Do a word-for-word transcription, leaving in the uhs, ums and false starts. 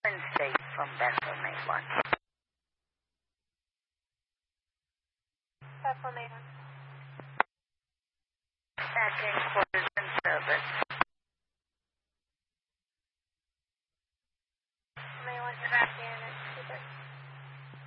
Wednesday from Bethel, May one. Bethel, May one. Stacking quarters in service. May one, tracking.